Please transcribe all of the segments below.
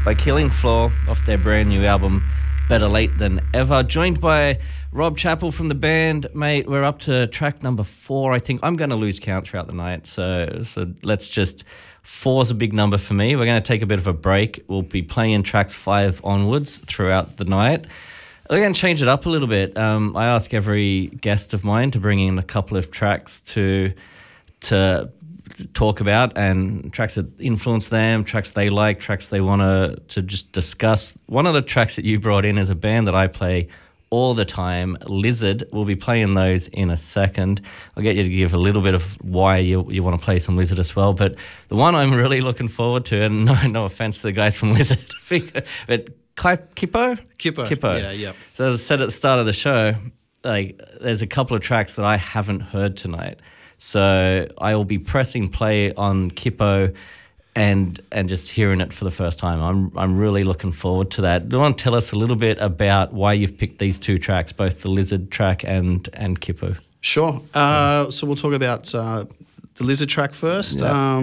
by Killing Floor off their brand new album, Better Late Than Ever. Joined by Rob Chappell from the band. Mate, we're up to track number 4, I think. I'm going to lose count throughout the night, so let's just... 4's a big number for me. We're going to take a bit of a break. We'll be playing tracks 5 onwards throughout the night. We're going to change it up a little bit. I ask every guest of mine to bring in a couple of tracks to talk about, and tracks that influence them, tracks they like, tracks they want to just discuss. One of the tracks that you brought in is a band that I play all the time, Lizard. We'll be playing those in a second. I'll get you to give a little bit of why you want to play some Lizard as well. But the one I'm really looking forward to, and no offense to the guys from Lizard, but Kippo? Kippo. Yeah. So as I said at the start of the show, like there's a couple of tracks that I haven't heard tonight. So I will be pressing play on Kippo and just hearing it for the first time. I'm really looking forward to that. Do you want to tell us a little bit about why you've picked these 2 tracks, both the Lizard track and Kippo? Sure. So we'll talk about the Lizard track first. Yeah.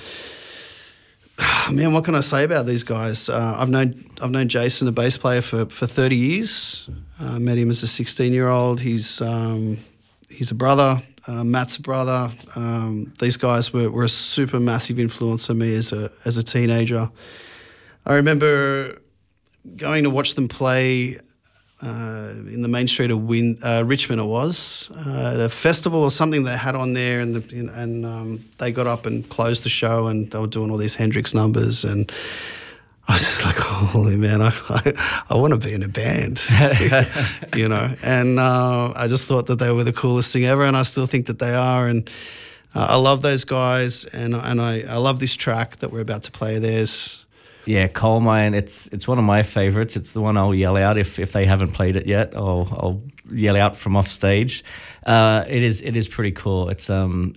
Man, what can I say about these guys? I've known Jason, the bass player, for 30 years. Met him as a 16-year-old. He's a brother. Matt's a brother. These guys were a super massive influence on me as a teenager. I remember going to watch them play in the main street of Richmond. It was at a festival or something they had on there, and they got up and closed the show, and they were doing all these Hendrix numbers, and I was just like, holy man, I want to be in a band, you know. And I just thought that they were the coolest thing ever, and I still think that they are. And I love those guys, and I love this track that we're about to play theirs. Yeah, Coal Mine, it's one of my favourites. It's the one I'll yell out if they haven't played it yet. I'll yell out from off stage. It is pretty cool. It's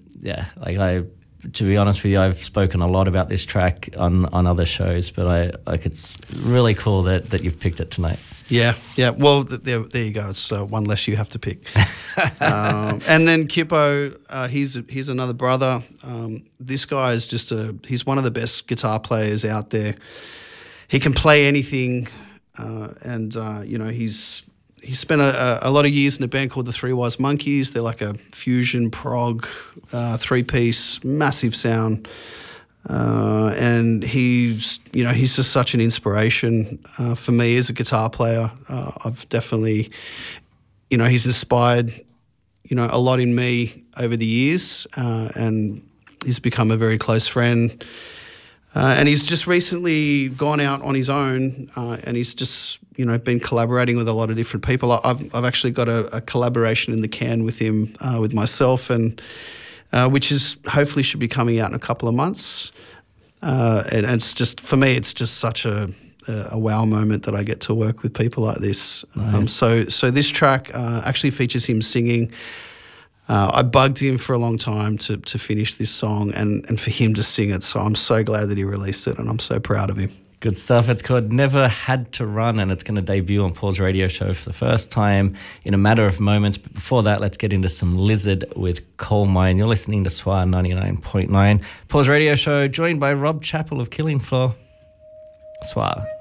to be honest with you, I've spoken a lot about this track on other shows, but it's really cool that you've picked it tonight. Yeah. Well, there you go. It's one less you have to pick. And then Kippo, he's another brother. This guy is he's one of the best guitar players out there. He can play anything, and He spent a lot of years in a band called the Three Wise Monkeys. They're like a fusion prog 3-piece, massive sound, and he's just such an inspiration for me as a guitar player. I've definitely, he's inspired, a lot in me over the years, and he's become a very close friend. And he's just recently gone out on his own, and he's just been collaborating with a lot of different people. I've actually got a collaboration in the can with him, with myself, and which is hopefully should be coming out in a couple of months. And it's just, for me, it's just such a wow moment that I get to work with people like this. Nice. So this track actually features him singing. I bugged him for a long time to finish this song and for him to sing it. So I'm so glad that he released it, and I'm so proud of him. Good stuff. It's called Never Had to Run, and it's going to debut on Paul's radio show for the first time in a matter of moments. But before that, let's get into some Lizard with Coal Mine. You're listening to SWR 99.9, Paul's radio show, joined by Rob Chappell of Killing Floor. SWR.